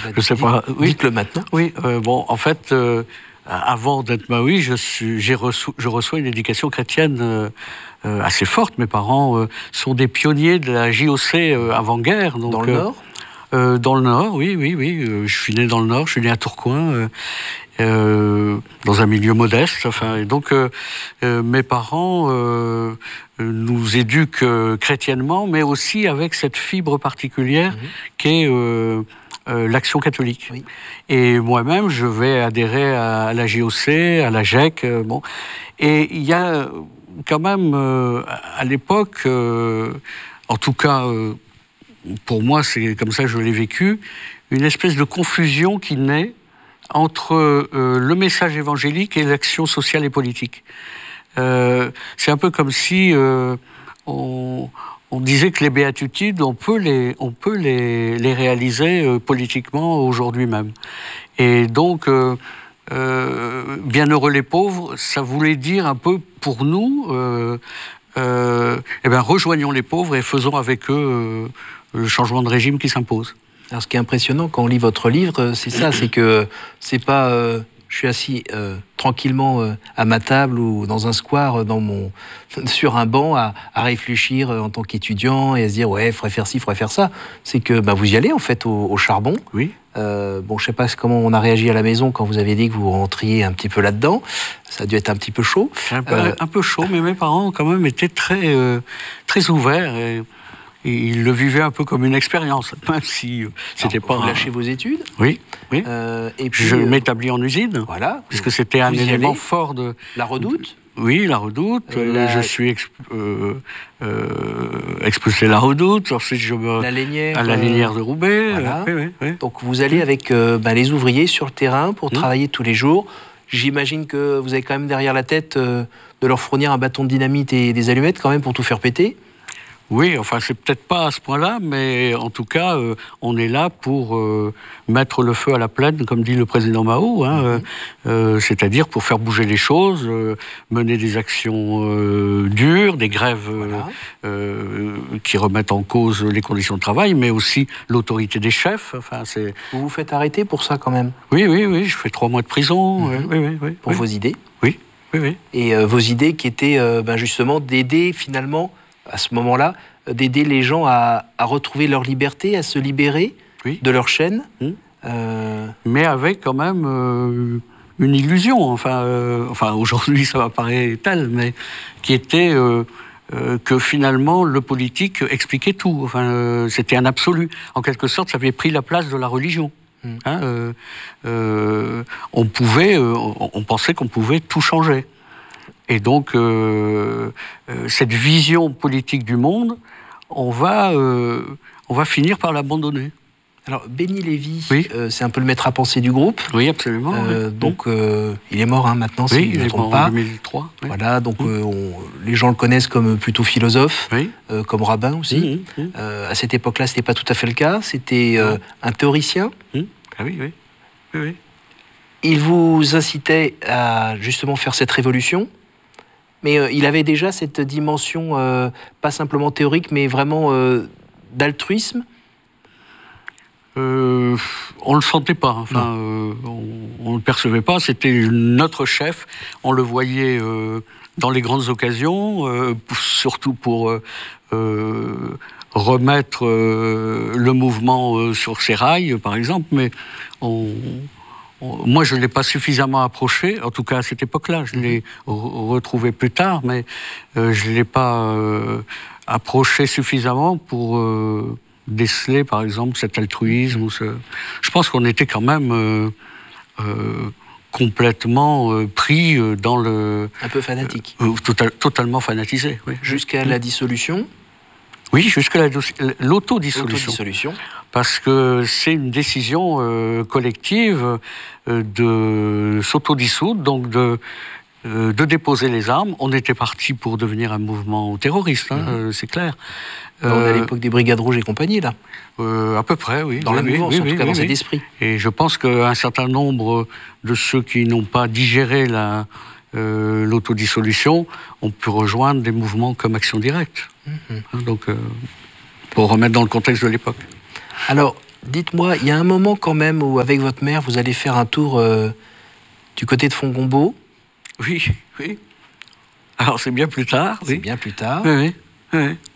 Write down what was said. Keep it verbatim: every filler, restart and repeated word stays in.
je sais pas. Oui. Dites-le maintenant. Oui, euh, bon, en fait, euh, avant d'être maoïste, je, suis, j'ai reçu, je reçois une éducation chrétienne euh, euh, assez forte. Mes parents euh, sont des pionniers de la J O C euh, avant-guerre. Donc, dans le euh, Nord euh, Dans le Nord, oui, oui, oui. Euh, je suis né dans le Nord, je suis né à Tourcoing, euh, euh, dans un milieu modeste. Enfin, et donc, euh, euh, mes parents euh, nous éduquent euh, chrétiennement, mais aussi avec cette fibre particulière mmh. qui est euh, euh, l'action catholique. Oui. Et moi-même, je vais adhérer à, à la J O C, à la G E C. Euh, bon. Et il y a quand même, euh, à l'époque, euh, en tout cas... Euh, pour moi, c'est comme ça que je l'ai vécu, une espèce de confusion qui naît entre euh, le message évangélique et l'action sociale et politique. Euh, c'est un peu comme si euh, on, on disait que les béatitudes, on peut les, on peut les, les réaliser euh, politiquement aujourd'hui même. Et donc, euh, euh, bienheureux les pauvres, ça voulait dire un peu pour nous, euh, euh, eh ben, rejoignons les pauvres et faisons avec eux... Euh, le changement de régime qui s'impose. Alors, ce qui est impressionnant quand on lit votre livre, c'est ça, c'est que c'est pas euh, je suis assis euh, tranquillement euh, à ma table ou dans un square, dans mon, sur un banc, à, à réfléchir euh, en tant qu'étudiant et à se dire ouais, il faudrait faire ci, il faudrait faire ça. C'est que bah, vous y allez en fait au, au charbon. Oui. Euh, bon, je sais pas comment on a réagi à la maison quand vous avez dit que vous rentriez un petit peu là-dedans. Ça a dû être un petit peu chaud. Un peu, euh, un peu chaud, mais mes parents quand même étaient très, euh, très ouverts. Et... Et il le vivait un peu comme une expérience, même si euh, c'était Alors, pas... Vous lâchez vos études. Oui, oui. Euh, et puis, je euh, m'établis en usine. Voilà. Puisque c'était un élément fort de... La Redoute. Oui, la Redoute. Euh, la... Je suis exp... euh, euh, expulsé la Redoute. Ensuite, je me... La Lénière. À la Lénière de Roubaix. Voilà. Oui, oui, oui. Donc, vous allez avec euh, bah, les ouvriers sur le terrain pour mmh. travailler tous les jours. J'imagine que vous avez quand même derrière la tête euh, de leur fournir un bâton de dynamite et des allumettes quand même pour tout faire péter. Oui, enfin, c'est peut-être pas à ce point-là, mais en tout cas, euh, on est là pour euh, mettre le feu à la plaine, comme dit le président Mao, hein, euh, euh, c'est-à-dire pour faire bouger les choses, euh, mener des actions euh, dures, des grèves voilà. euh, qui remettent en cause les conditions de travail, mais aussi l'autorité des chefs. Enfin, c'est... Vous vous faites arrêter pour ça, quand même? Oui, oui, oui, je fais trois mois de prison. Mm-hmm. oui, oui, oui, pour oui. vos idées? Oui, oui, oui. Et euh, vos idées qui étaient euh, ben justement d'aider finalement, à ce moment-là, d'aider les gens à, à retrouver leur liberté, à se libérer oui. de leur chaîne. Mmh. Euh... Mais avec quand même euh, une illusion, enfin, euh, enfin aujourd'hui ça m'apparaît tel, mais qui était euh, euh, que finalement le politique expliquait tout. Enfin, euh, c'était un absolu. En quelque sorte, ça avait pris la place de la religion. Mmh. Hein, euh, euh, on pouvait, euh, on, on pensait qu'on pouvait tout changer. Et donc, euh, euh, cette vision politique du monde, on va, euh, on va finir par l'abandonner. Alors, Benny Lévy, oui. euh, c'est un peu le maître à penser du groupe. Oui, absolument. Euh, oui. Donc, euh, il est mort hein, maintenant, si oui, je ne me trompe pas. pas. En deux mille trois. Oui. Voilà, donc mmh. euh, on, les gens le connaissent comme plutôt philosophe, oui. euh, comme rabbin aussi. Mmh, mmh. Euh, à cette époque-là, ce n'était pas tout à fait le cas. C'était euh, un théoricien. Mmh. Ah oui, oui. oui, oui. Il vous incitait à justement faire cette révolution. Mais euh, il avait déjà cette dimension, euh, pas simplement théorique, mais vraiment euh, d'altruisme. Euh, on ne le sentait pas, enfin, euh, on ne le percevait pas. C'était notre chef. On le voyait euh, dans les grandes occasions, euh, surtout pour euh, euh, remettre euh, le mouvement euh, sur ses rails, par exemple. Mais on... Moi, je ne l'ai pas suffisamment approché, en tout cas à cette époque-là. Je l'ai re- retrouvé plus tard, mais euh, je ne l'ai pas euh, approché suffisamment pour euh, déceler, par exemple, cet altruisme. Ou ce... Je pense qu'on était quand même euh, euh, complètement euh, pris dans le... Un peu fanatique. Euh, total, totalement fanatisé, oui. Jusqu'à la dissolution ? Oui, jusqu'à la, l'autodissolution. L'autodissolution. Parce que c'est une décision euh, collective euh, de s'autodissoudre, donc de, euh, de déposer les armes. On était parti pour devenir un mouvement terroriste, hein, mmh. euh, c'est clair. Euh, on est à l'époque des Brigades Rouges et compagnie, là euh, À peu près, oui. Dans oui, la mouvance, oui, en oui, tout cas, oui, dans oui. cet esprit. Et je pense qu'un certain nombre de ceux qui n'ont pas digéré la... Euh, l'autodissolution, on peut rejoindre des mouvements comme Action Directe. Mmh. Donc, euh, pour remettre dans le contexte de l'époque. Alors, Dites-moi, il y a un moment quand même où, avec votre mère, vous allez faire un tour euh, du côté de Fongombo. Oui, oui. Alors c'est bien plus tard, C'est oui. bien plus tard. Oui, oui, oui.